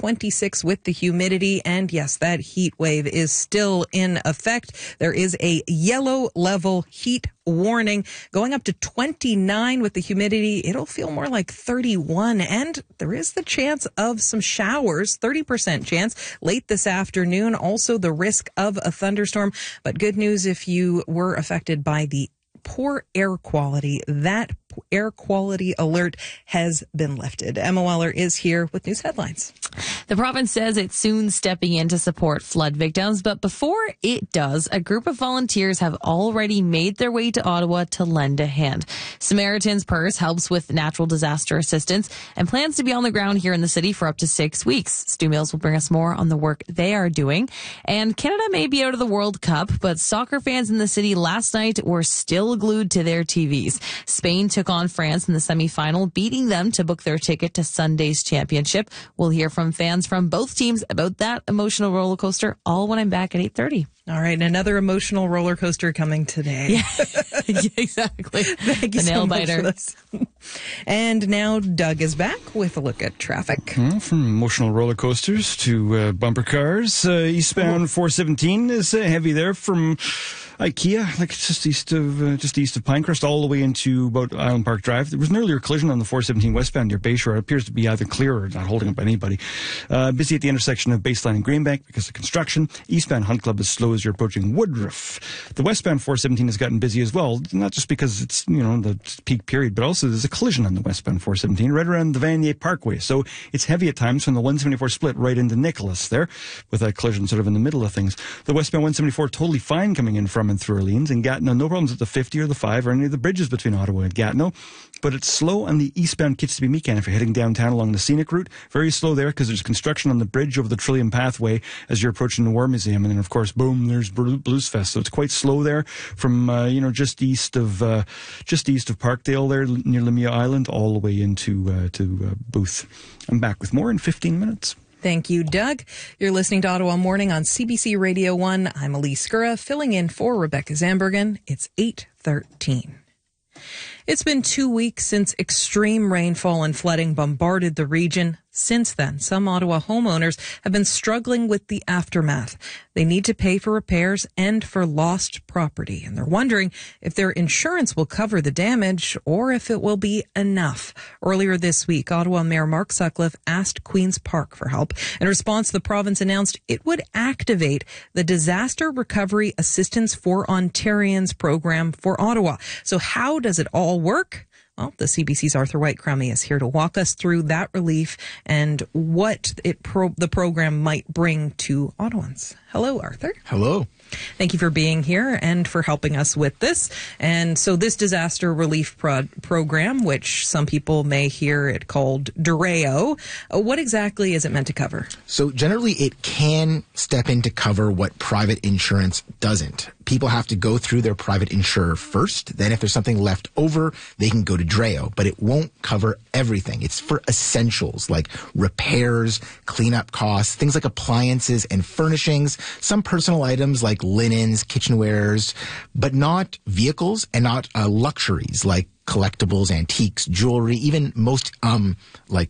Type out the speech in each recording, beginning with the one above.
26 with the humidity. And yes, that heat wave is still in effect. There is a yellow level heat warning going up to 29 with the humidity. It'll feel more like 31, and there is the chance of some showers, 30% chance late this afternoon. Also the risk of a thunderstorm. But good news if you were affected by the poor air quality. That air quality alert has been lifted. Emma Weller is here with news headlines. The province says it's soon stepping in to support flood victims, but before it does, a group of volunteers have already made their way to Ottawa to lend a hand. Samaritan's Purse helps with natural disaster assistance and plans to be on the ground here in the city for up to 6 weeks. Stu Mills will bring us more on the work they are doing. And Canada may be out of the World Cup, but soccer fans in the city last night were still glued to their TVs. Spain took on France in the semifinal, beating them to book their ticket to Sunday's championship. We'll hear from fans from both teams about that emotional roller coaster, all when I'm back at 8:30. All right, another emotional roller coaster coming today. Yeah, exactly. Thank you so much for this. And now Doug is back with a look at traffic. From emotional roller coasters to bumper cars. Eastbound 417 is heavy there from IKEA, like just east of Pinecrest, all the way into about Island Park Drive. There was an earlier collision on the 417 westbound near Bayshore. It appears to be either clear or not holding up anybody. Busy at the intersection of Baseline and Greenbank because of construction. Eastbound Hunt Club is slow as you're approaching Woodruff. The westbound 417 has gotten busy as well, not just because it's, the peak period, but also there's a collision on the westbound 417 right around the Vanier Parkway. So it's heavy at times from the 174 split right into Nicholas there, with that collision sort of in the middle of things. The westbound 174 totally fine coming in from and through Orleans and Gatineau. No problems at the 50 or the 5 or any of the bridges between Ottawa and Gatineau. But it's slow on the eastbound Kitzbühel-Mecan if you're heading downtown along the scenic route. Very slow there because there's construction on the bridge over the Trillium Pathway as you're approaching the War Museum. And then, of course, boom, there's Bluesfest. So it's quite slow there from, just east of Parkdale there near Lemia Island all the way into Booth. I'm back with more in 15 minutes. Thank you, Doug. You're listening to Ottawa Morning on CBC Radio 1. I'm Elise Skura, filling in for Rebecca Zambergen. It's 8:13. It's been 2 weeks since extreme rainfall and flooding bombarded the region. Since then, some Ottawa homeowners have been struggling with the aftermath. They need to pay for repairs and for lost property, and they're wondering if their insurance will cover the damage or if it will be enough. Earlier this week, Ottawa Mayor Mark Sutcliffe asked Queen's Park for help. In response, the province announced it would activate the Disaster Recovery Assistance for Ontarians program for Ottawa. So how does it all work? Well, the CBC's Arthur White-Crummy is here to walk us through that relief and what the program might bring to Ottawans. Hello, Arthur. Hello. Thank you for being here and for helping us with this. And so this disaster relief program, which some people may hear it called DREO, what exactly is it meant to cover? So generally it can step in to cover what private insurance doesn't. People have to go through their private insurer first. Then if there's something left over, they can go to DREO. But it won't cover everything. It's for essentials like repairs, cleanup costs, things like appliances and furnishings, some personal items like linens, kitchenwares, but not vehicles and not luxuries like collectibles, antiques, jewelry, even most not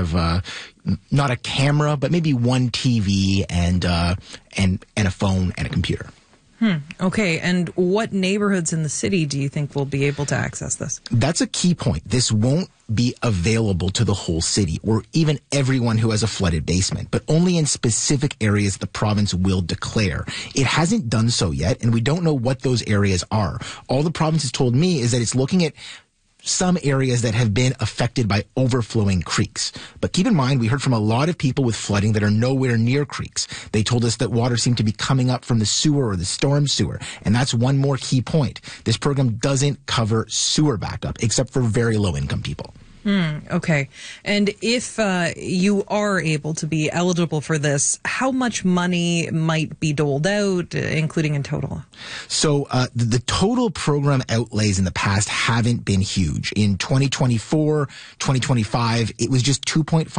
a camera, but maybe one TV and a phone and a computer. Okay, and what neighborhoods in the city do you think will be able to access this? That's a key point. This won't be available to the whole city or even everyone who has a flooded basement, but only in specific areas the province will declare. It hasn't done so yet, and we don't know what those areas are. All the province has told me is that it's looking at some areas that have been affected by overflowing creeks. But keep in mind, we heard from a lot of people with flooding that are nowhere near creeks. They told us that water seemed to be coming up from the sewer or the storm sewer. And that's one more key point. This program doesn't cover sewer backup, except for very low-income people. Okay. And if you are able to be eligible for this, how much money might be doled out, including in total? So the total program outlays in the past haven't been huge. In 2024, 2025, it was just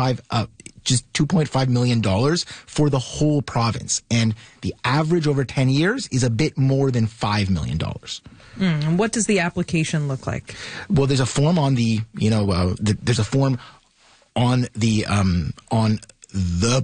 $2.5 million for the whole province. And the average over 10 years is a bit more than $5 million. And what does the application look like? Well, there's a form on there's a form on the